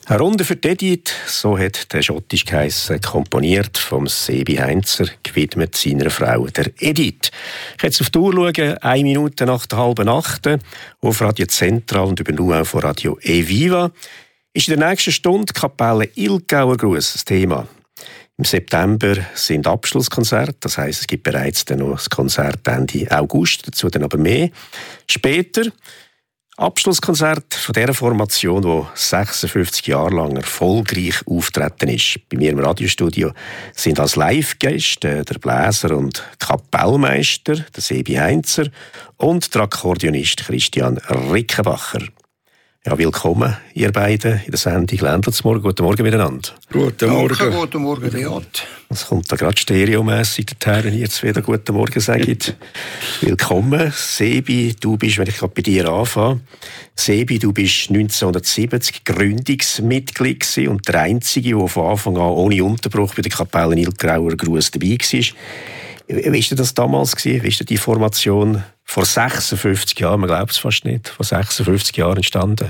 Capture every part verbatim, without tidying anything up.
Eine Runde für die Edith, so hat der schottisch geheissen, komponiert vom Sebi Heinzer, gewidmet seiner Frau, der Edith. Ich jetzt auf die Uhr schauen, eine Minute nach der halben Acht, auf Radio Zentral und über nur auch von Radio Eviva. Ist in der nächsten Stunde Kapelle Ilgauer Gruss das Thema. Im September sind Abschlusskonzerte, das heisst, es gibt bereits dann noch das Konzert Ende August, dazu dann aber mehr. Später Abschlusskonzert von dieser Formation, die sechsundfünfzig Jahre lang erfolgreich auftreten ist. Bei mir im Radiostudio sind als Live-Gäste der Bläser und Kapellmeister, der Sebi Heinzer, und der Akkordeonist Christian Rickenbacher. Ja, willkommen, ihr beiden, in der Sendung «Ländler zum Morgen». Guten Morgen miteinander. Guten Morgen. Morgen. Guten Morgen, Beat. Es kommt da gerade stereomässig dorthin, wenn ihr jetzt wieder «Guten Morgen» sagt. Willkommen. Sebi, du bist, wenn ich gerade bei dir anfange, Sebi, du bist neunzehnhundertsiebzig Gründungsmitglied gewesen und der Einzige, der von Anfang an ohne Unterbruch bei der Kapelle Ilgauer Gruss dabei war. Wie war das damals? Wie war die Formation vor sechsundfünfzig Jahren? Man glaubt es fast nicht. Vor sechsundfünfzig Jahren entstanden.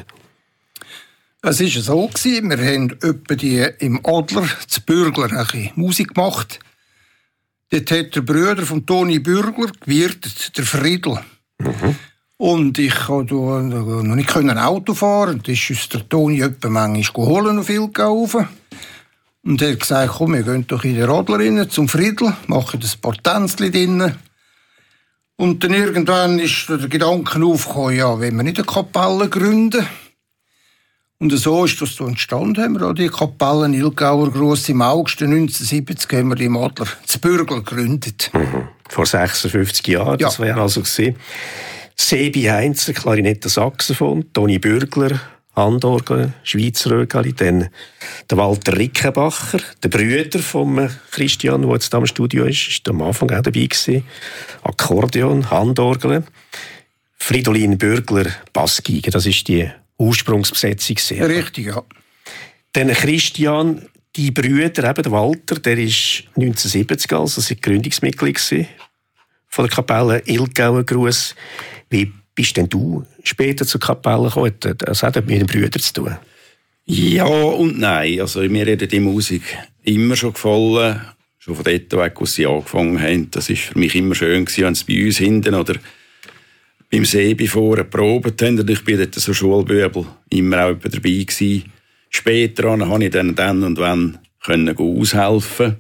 Es war so, wir haben etwa die im Adler zu Bürgler ein bisschen Musik gemacht. Dort hat der Bruder von Toni Bürgler gewirtet, der Friedl. Mhm. Und ich konnte noch nicht ein Auto fahren. Und ist uns der Toni etwa manchmal holen auf Ilgau rauf. Und er hat gesagt, komm, wir gehen doch in den Adler rein, zum Friedl, machen ein paar Tänzchen drinnen. Und dann irgendwann ist der Gedanke aufgekommen, ja, wenn wir nicht eine Kapelle gründen. Und so ist das so entstanden, haben wir auch die Kapelle Ilgauer Gruss im August neunzehnhundertsiebzig haben wir die im Adler zu Bürgel gegründet. Mhm. Vor sechsundfünfzig Jahren, ja. Das wäre also gewesen. Sebi Heinzer, Klarinette, Saxophon, Toni Bürgler, Handorgel, Schweizer Rögali, dann der Walter Rickenbacher, der Brüder von Christian, der jetzt am Studio ist, ist am Anfang auch dabei gewesen. Akkordeon, Handorgel, Fridolin Bürgler, Bassgeige, das ist die Ursprungsbesetzung. Sehr. Richtig, ja. Dann Christian, die Brüder, eben der Walter, der ist neunzehnhundertsiebzig, also sind Gründungsmitglied gewesen von der Kapelle Ilgauer Gruss. Wie bist denn du später zur Kapelle gekommen? Das hat mit den Brüdern zu tun. Ja und nein. Also, mir hat die Musik immer schon gefallen. Schon von dort weg, als sie angefangen haben. Das war für mich immer schön, wenn sie bei uns hinten oder beim Sebi vorne geprobt haben. Und ich bin dort so Schulbübel immer auch dabei gewesen. Später konnte ich dann, dann und wann können aushelfen.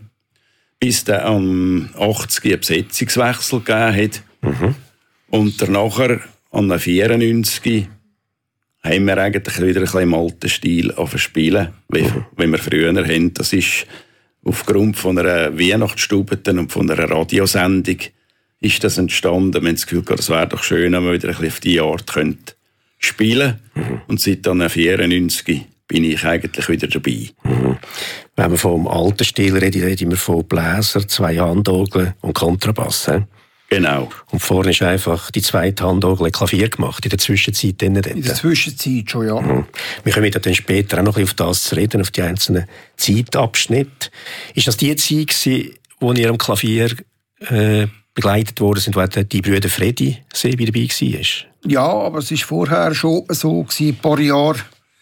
Bis dann am achtziger einen Besetzungswechsel gegeben hat. Mhm. Und danach an den vierundneunzig haben wir eigentlich wieder ein bisschen im alten Stil spielen, wie, mhm. wie wir früher haben. Das ist aufgrund von einer Weihnachtsstube und von einer Radiosendung ist das entstanden. Wir haben das Gefühl, es wäre doch schön, wenn wir wieder ein bisschen auf diese Art könnte spielen könnten. Mhm. Und seit dann vierundneunzig bin ich eigentlich wieder dabei. Mhm. Wenn wir vom alten Stil reden, reden wir von Bläser, zwei Handorgeln und Kontrabass. He? Genau. Und vorne ist einfach die zweite Handorgel Klavier gemacht, in der Zwischenzeit. In der Zwischenzeit schon, ja. Mhm. Wir kommen dann später auch noch auf das zu reden, auf die einzelnen Zeitabschnitte. Ist das die Zeit gewesen, wo ihr am Klavier äh, begleitet worden sind, wo die Brüder Freddy Sebi dabei war? Ja, aber es war vorher schon so gewesen, ein paar Jahre.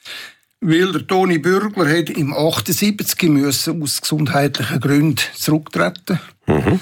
Weil der Toni Bürgler hat im achtundsiebzig müssen aus gesundheitlichen Gründen zurücktreten. Mhm.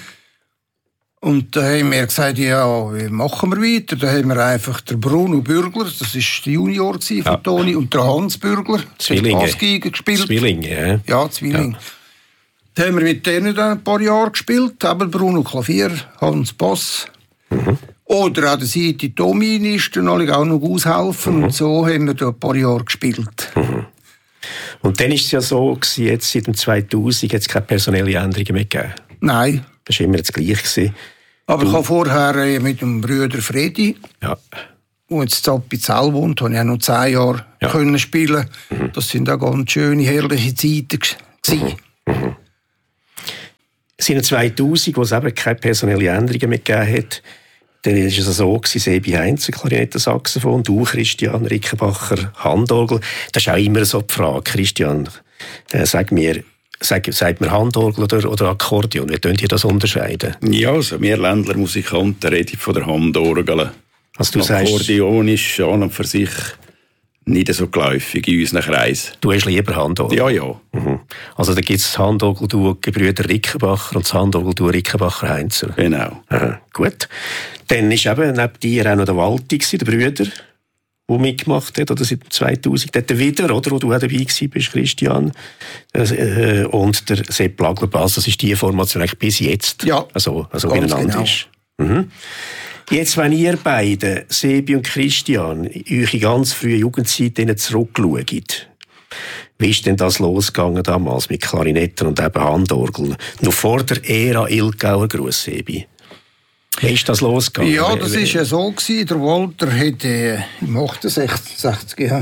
Und da haben wir gesagt, ja, wie machen wir weiter? Da haben wir einfach den Bruno Bürgler, das war der Junior von ja. Toni, und der Hans Bürgler, der Bassgeige gespielt. Zwillinge, ja. Ja, Zwillinge. Ja. Da haben wir mit denen dann ein paar Jahre gespielt, eben Bruno Klavier, Hans Bass. Mhm. Oder an der Seite Tomini ist dann alle auch noch aushelfen. Mhm. Und so haben wir da ein paar Jahre gespielt. Mhm. Und dann war es ja so, gewesen, jetzt seit dem zweitausend hat es keine personelle Änderungen mehr gegeben. Nein. Das war immer das Gleiche. Aber du... ich habe vorher mit dem Bruder Freddy, ja. der jetzt in Appenzell wohnt, habe ich auch noch zehn Jahre ja. können spielen. Mhm. Das sind auch ganz schöne, herrliche Zeiten gewesen. Mhm. Mhm. Es sind zweitausend, wo es eben keine personelle Änderungen mehr gegeben hat. Dann war es so, Sebi Heinzer, Klarinette, Saxophon, du, Christian Rickenbacher, Handorgel. Das ist auch immer so die Frage. Christian, äh, sag mir, sag, sagt man Handorgel oder, oder Akkordeon? Wie könnt ihr das unterscheiden? Ja, also wir Ländlermusikanten reden von der Handorgel. Also du Akkordeon ist an und für sich nicht so geläufig in unseren Kreisen. Du hast lieber Handorgel? Ja, ja. Mhm. Also da gibt es das Handorgel-Duo Gebrüder Rickenbacher und das Handorgel-Duo Rickenbacher-Heinzer. Genau. Aha, gut. Dann war eben neben dir auch noch der Walti, der Brüder, der mitgemacht hat, oder seit zweitausend, dort wieder, oder, wo du auch dabei gewesen bist, Christian, äh, und der Sepp Lagler-Bass. Das ist die Formation eigentlich bis jetzt, ja, also, also beieinander genau. ist. Mhm. Jetzt, wenn ihr beide, Sebi und Christian, eure ganz frühe Jugendzeit zurückschaut, wie ist denn das losgegangen damals mit Klarinetten und eben Handorgeln? Noch vor der Ära Ilgauer Gruss, Sebi. Wie ist das losgegangen? Ja, das war ja so gewesen. Der Walter hat äh, im achtundsechzig ja, hat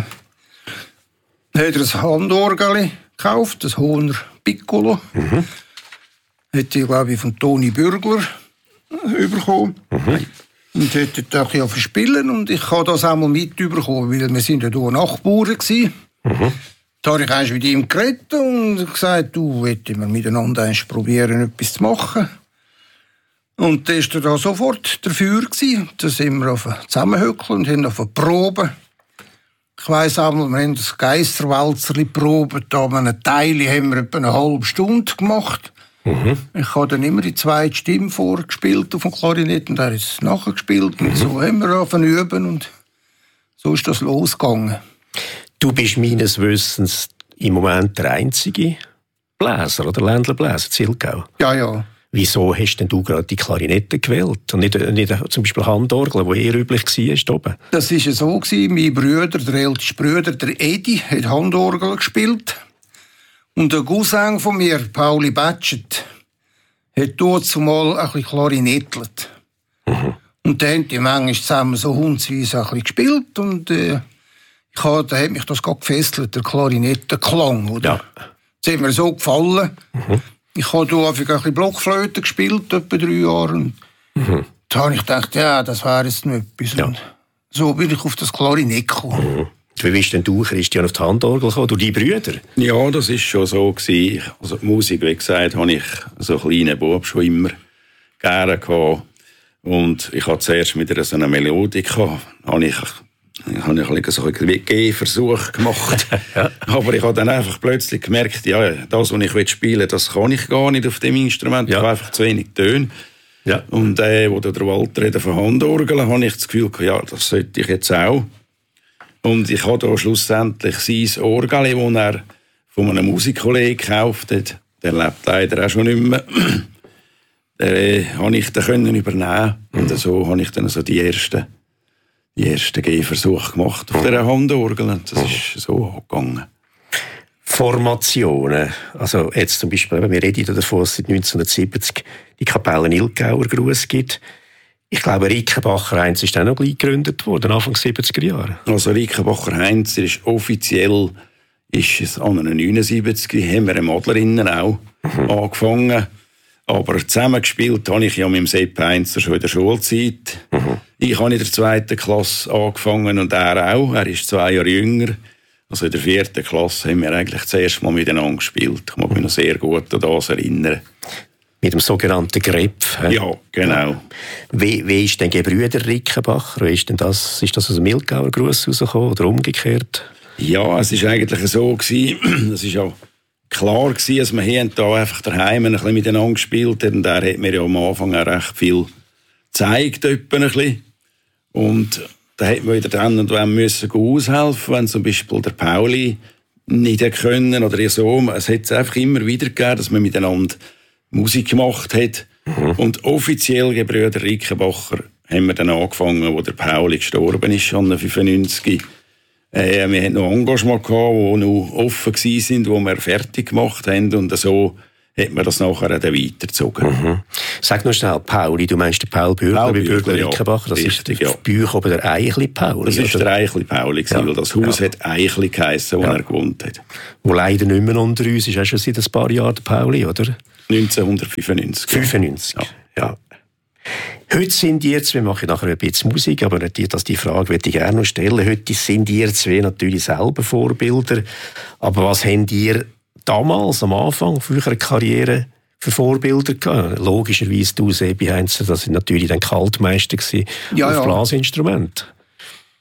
er ein Handorgel gekauft, ein Hohner Piccolo. Mhm. Hat er, glaube ich, von Toni Bürgler äh, bekommen. Mhm. Und dort durfte ich auch verspielen und ich habe das auch mal mitbekommen, weil wir sind ja hier Nachbarn gewesen. Mhm. Da habe ich eins mit ihm geredet und gesagt, du, wollten wir miteinander eins probieren, etwas zu machen. Und dann war er da sofort dafür gewesen. Da sind wir auf zusammenhöckeln und haben auf eine Probe. Ich weiss auch, wir haben das Geisterwalzerli probiert, da haben wir ein Teil haben wir etwa eine halbe Stunde gemacht. Mhm. Ich habe dann immer die zweite Stimme vorgespielt auf dem Klarinett und er hat es nachgespielt. Mhm. Und so haben wir angefangen zu üben und so ist das losgegangen. Du bist meines Wissens im Moment der einzige Bläser, oder Ländlerbläser, Zilgau. Ja, ja. Wieso hast denn du gerade die Klarinette gewählt und nicht, nicht zum Beispiel Handorgel, wo eher üblich war oben? Das war so, mein Bruder, der älteste Bruder, der Edi, hat Handorgel gespielt. Und der Cousin von mir, Pauli Batschet, hat dort zumal ein bisschen klarinettelt. Mhm. Und dann haben die manchmal zusammen so hundsweise ein bisschen gespielt. Und äh, ich hab, da hat mich das gerade gefesselt, der Klarinettenklang. Oder? Ja. Das hat mir so gefallen. Mhm. Ich habe hier einfach ein bisschen Blockflöte gespielt, etwa drei Jahre. Und mhm. da habe ich gedacht, ja, das wäre jetzt noch etwas. Ja. Und so bin ich auf das Klarinett gekommen. Mhm. Wie bist denn du, Christian, auf die Handorgel gekommen? Durch deine Brüder? Ja, das war schon so gewesen. Also die Musik, wie gesagt, habe ich so kleinen Bub schon immer gerne gehabt. Und ich hatte zuerst mit einer so einer Melodika, habe ich, habe ich ein bisschen so einen Gehversuch gemacht. Ja. Aber ich habe dann einfach plötzlich gemerkt, ja, das, was ich spielen will, das kann ich gar nicht auf dem Instrument. Ja. Ich habe einfach zu wenig Töne. Ja. Und äh, wo der Walter von Handorgeln, habe ich das Gefühl, ja, das sollte ich jetzt auch. Und ich habe da schlussendlich sein Orgel, das er von einem Musikkollegen gekauft hat. Der lebt leider auch schon nicht mehr. Den äh, konnte ich dann übernehmen. Und so habe ich dann so die ersten, die ersten Gehversuche gemacht auf dieser Handorgel. Und das ist so gegangen. Formationen. Also jetzt zum Beispiel, wir reden davon, dass es seit neunzehnhundertsiebzig die Kapelle Ilgauer Gruss gibt. Ich glaube, Rickenbacher-Heinz ist auch noch gleich gegründet worden, Anfang siebziger Jahre. Also Rickenbacher-Heinz ist offiziell ist es an den neunundsiebzig, haben wir im Adlerinnen auch mhm. angefangen. Aber zusammengespielt habe ich ja mit dem Sepp Heinzer schon in der Schulzeit. Mhm. Ich habe in der zweiten Klasse angefangen und er auch. Er ist zwei Jahre jünger. Also in der vierten Klasse haben wir eigentlich das erste Mal miteinander gespielt. Ich kann mich noch sehr gut an das erinnern. Mit dem sogenannten Grepf. Ja, genau. Wie, wie ist denn Gebrüder Rickenbacher? Ist, denn das, ist das aus dem Ilgauer Gruss rausgekommen oder umgekehrt? Ja, es war eigentlich so gewesen. Es war ja klar gewesen, dass wir hier da einfach daheim ein bisschen miteinander gespielt haben. Und er hat mir ja am Anfang auch recht viel gezeigt, etwa ein bisschen. Und da hat man wieder dann und wann müssen aushelfen, wenn zum Beispiel der Pauli nicht können oder ihr Sohn. Es hat es einfach immer wieder gegeben, dass man miteinander Musik gemacht hat. Mhm. Und offiziell Gebrüder Rickenbacher haben wir dann angefangen, wo der Pauli gestorben ist, schon fünfundneunzig. Äh, wir hatten noch Engagement gehabt, die noch offen waren, die wir fertig gemacht haben. Und so hat man das nachher dann weitergezogen. Mhm. Sag noch schnell, Pauli, du meinst den Paul Bürgler, wie Bürgler ja, Rickenbacher. Das richtig, ist ja. Bei euch oben der Eichli Pauli. Das war der Eichli Pauli, ja. Weil das Haus ja. hat Eichli geheissen, wo ja. er gewohnt hat. Wo leider nicht mehr unter uns ist, auch schon seit ein paar Jahren der Pauli, oder? neunzehnhundertfünfundneunzig. fünfundneunzig, ja. ja. Heute sind ihr zwei, wir machen nachher ein bisschen Musik, aber natürlich, dass die Frage würde ich gerne noch stellen. Heute sind ihr zwei natürlich selber Vorbilder. Aber was habt ihr damals, am Anfang von eurer Karriere, für Vorbilder gehabt? Logischerweise du, Sebi Heinzer, das sind natürlich dann Kaltmeister gewesen ja, auf ja. Blasinstrument.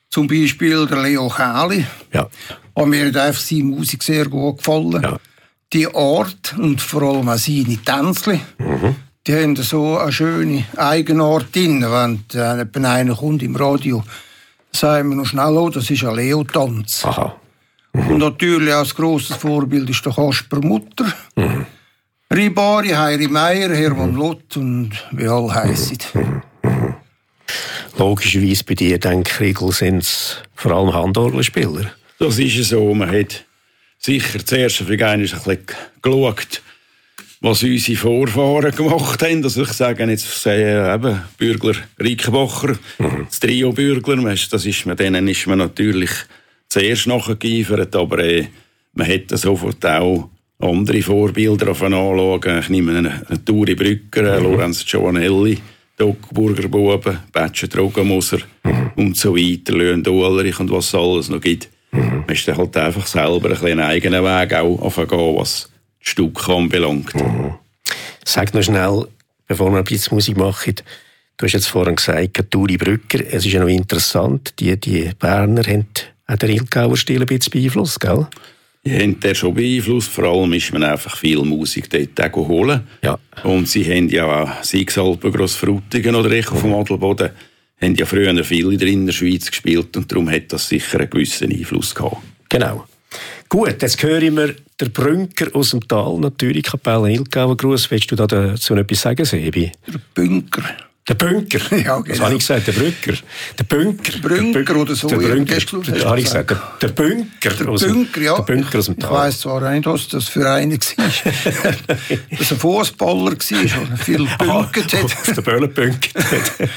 Zum Beispiel der Leo Kähli. Ja. Und mir hat einfach seine Musik sehr gut gefallen. Ja. Die Art und vor allem auch seine Tänzchen, mhm. die haben so eine schöne Eigenart drin. Wenn äh, einer kommt im Radio, sagen wir noch schnell, oh, das ist ein Leo-Tanz. Aha. Mhm. Und natürlich auch ein grosses Vorbild ist der Kasper Mutter. Mhm. Ribari, Heiri Meier, Hermann mhm. Lott und wie alle heissen. Mhm. Mhm. Logischerweise bei dir, denke ich, Riegel, sind es vor allem Handorgelspieler. Das ist es so. Man hat sicher zuerst auf ein bisschen geschaut, was unsere Vorfahren gemacht haben. Also ich sage jetzt äh, eben Bürgler, Rickenbacher, mhm. das Trio Bürgler, das ist man, denen ist man natürlich zuerst nachgeeifert, aber äh, man hat sofort auch andere Vorbilder auf anschauen. Ich nehme einen, einen Turi Brücker, mhm. Lorenz Giovanelli, Doc Burger Buben, Betsche Drogenmoser mhm. und so weiter, Löhn Ulrich und was es alles noch gibt. Mhm. Man ist dann halt einfach selber ein bisschen einen eigenen Weg auch aufgehen, was das Stück anbelangt. Mhm. Sag noch schnell, bevor wir ein bisschen Musik machen, du hast jetzt vorhin gesagt, Turi Brücker, es ist ja noch interessant, die, die Berner haben auch den Ilgauer Stil ein bisschen beeinflusst, gell? Die haben den schon beeinflusst, vor allem ist man einfach viel Musik dort auch holen. Ja. Und sie haben ja auch Siegsalpen, Grossfrutigen oder Echo vom Adelboden, haben ja früher viele drin in der Schweiz gespielt und darum hat das sicher einen gewissen Einfluss gehabt. Genau. Gut, jetzt hören wir der Brünker aus dem Tal, natürlich, Kapelle Ilgauer Gruß. Willst du dazu noch etwas sagen, Sebi? Der Bunker. Der Bunker? Ja, genau. Das habe ich gesagt, der Brücker. Der Bunker. Der Brünker oder so. Der Brünker. Das habe ich gesagt. Der, der Bunker. Der Bunker, ja. Der Bunker aus dem Tal. Ich weiss zwar nicht, was das für einer war. Dass ein Fußballer war, der viel gebünkert hat. Der Böllen gebünkert hat.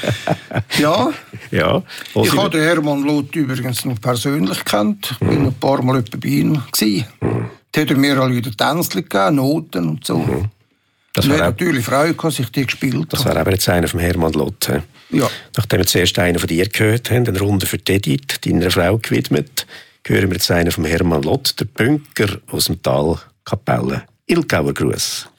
Ja. Ja. Ich habe den Hermann Lott übrigens noch persönlich gekannt. Ich war mhm. ein paar Mal bei ihm. Mhm. Da hat er mir alle wieder Tänzchen gegeben, Noten und so. Mhm. Das war natürlich Freude, dass ich die gespielt habe. Das war aber jetzt einer von Hermann Lott. Ja. Nachdem wir zuerst einen von dir gehört haben, eine Runde für Edith, deiner Frau gewidmet, hören wir jetzt einen von Hermann Lott, der Bunker aus dem Tal, Kapelle Ilgauer Gruß.